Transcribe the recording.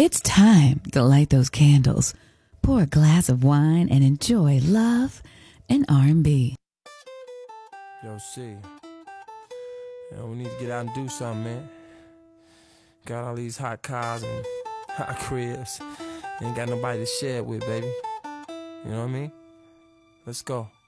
It's time to light those candles, pour a glass of wine, and enjoy love and R&B. Yo, C. Yo, we need to get out and do something, man. Got all these hot cars and hot cribs. Ain't got nobody to share it with, baby. You know what I mean? Let's go.